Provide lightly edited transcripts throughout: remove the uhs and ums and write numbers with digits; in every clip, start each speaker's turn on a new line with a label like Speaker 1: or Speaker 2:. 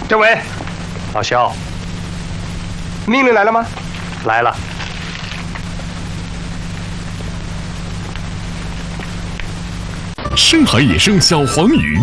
Speaker 1: 政委，
Speaker 2: 老肖，
Speaker 1: 命令来了吗？
Speaker 2: 来了。
Speaker 3: 深海野生小黄鱼，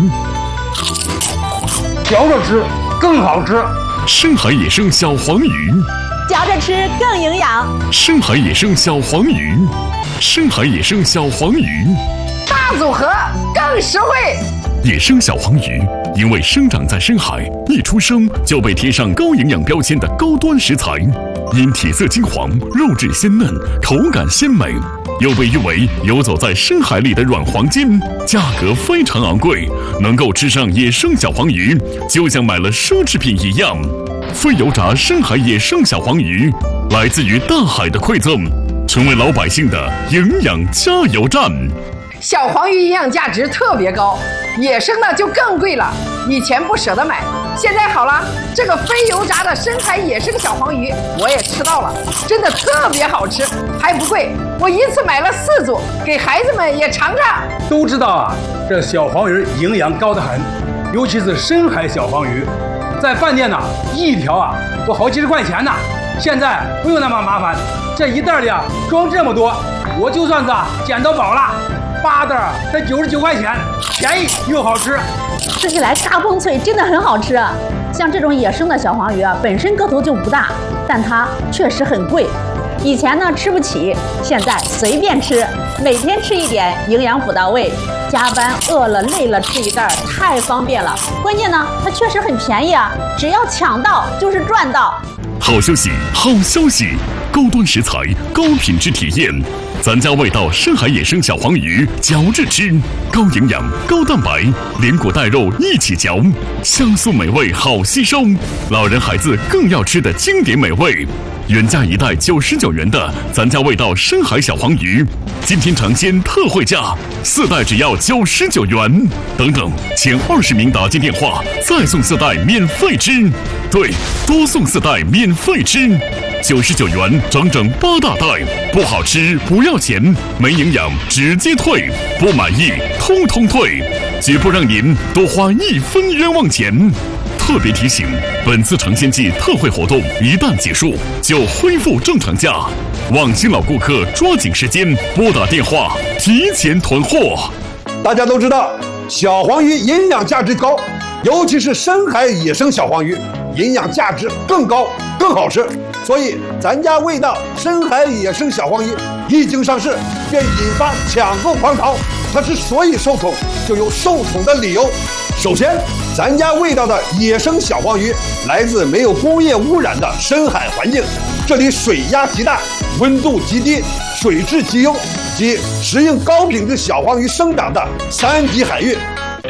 Speaker 1: 嚼着吃更好吃。
Speaker 3: 深海野生小黄鱼，
Speaker 4: 嚼着吃更营养。
Speaker 3: 深海野生小黄鱼，深海野生小黄鱼，
Speaker 4: 大组合更实惠。
Speaker 3: 野生小黄鱼因为生长在深海，一出生就被贴上高营养标签的高端食材，因体色金黄、肉质鲜嫩、口感鲜美，又被誉为游走在深海里的软黄金，价格非常昂贵。能够吃上野生小黄鱼，就像买了奢侈品一样。非油炸深海野生小黄鱼，来自于大海的馈赠，成为老百姓的营养加油站。
Speaker 5: 小黄鱼营养价值特别高，野生的就更贵了。以前不舍得买，现在好了，这个非油炸的深海野生小黄鱼我也吃到了，真的特别好吃，还不贵。我一次买了4组，给孩子们也尝尝。
Speaker 1: 都知道啊，这小黄鱼营养高得很，尤其是深海小黄鱼，在饭店呢，一条啊都好几十块钱呢。现在不用那么麻烦，这一袋里啊装这么多，我就算是捡到宝了。8袋才99块钱，便宜又好吃，
Speaker 4: 吃起来嘎嘣脆，真的很好吃。像这种野生的小黄鱼啊，本身个头就不大，但它确实很贵。以前呢吃不起，现在随便吃，每天吃一点，营养补到位。加班饿了累了吃一袋，太方便了。关键呢，它确实很便宜啊，只要抢到就是赚到。
Speaker 3: 好消息，好消息！高端食材，高品质体验。咱家味道深海野生小黄鱼，嚼着吃，高营养、高蛋白，连骨带肉一起嚼，香酥美味好吸收，老人孩子更要吃的经典美味。原价一袋99元的咱家味道深海小黄鱼，今天尝鲜特惠价，4袋只要99元。等等，前20名打进电话，再送4袋免费吃。对，多送4袋免费吃。99元整整8大袋，不好吃不要钱，没营养直接退，不满意通通退，绝不让您多花1分冤枉钱。特别提醒，本次尝鲜季特惠活动一旦结束，就恢复正常价。望新老顾客抓紧时间拨打电话，提前囤货。
Speaker 6: 大家都知道，小黄鱼营养价值高，尤其是深海野生小黄鱼，营养价值更高，更好吃。所以，咱家味道深海野生小黄鱼一经上市，便引发抢购狂潮。它之所以受宠，就有受宠的理由。首先，咱家味道的野生小黄鱼来自没有工业污染的深海环境，这里水压极大，温度极低，水质极优，即适应高品质小黄鱼生长的3级海域。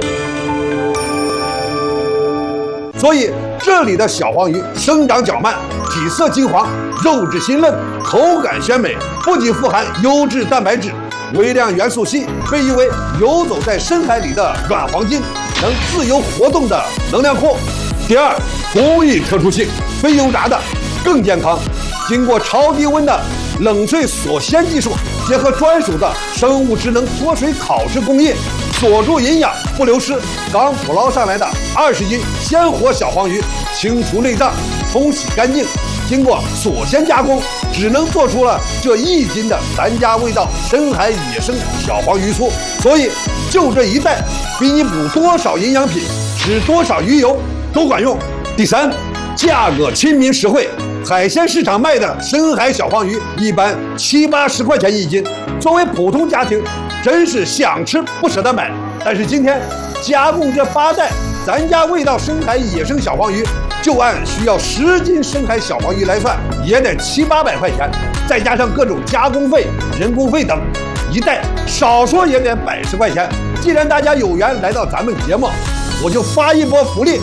Speaker 6: 所以这里的小黄鱼生长较慢，体色金黄，肉质鲜嫩，口感鲜美，不仅富含优质蛋白质，微量元素硒，被誉为游走在深海里的软黄金，能自由活动的能量库。第二，工艺特殊性，非油炸的更健康，经过超低温的冷萃锁鲜技术，结合专属的生物智能脱水烤制工艺，锁住营养不流失。刚捕捞上来的20斤鲜活小黄鱼，清除内脏，冲洗干净，经过锁鲜加工，只能做出了这1斤的咱家味道深海野生小黄鱼酥。所以就这一袋，比你补多少营养品、吃多少鱼油都管用。第三，价格亲民实惠。海鲜市场卖的深海小黄鱼一般70、80块钱1斤，作为普通家庭，真是想吃不舍得买。但是今天加工这8袋咱家味道深海野生小黄鱼，就按需要10斤深海小黄鱼来算，也得700、800块钱，再加上各种加工费、人工费等，一袋少说也得100、10块钱。既然大家有缘来到咱们节目，我就发一波福利，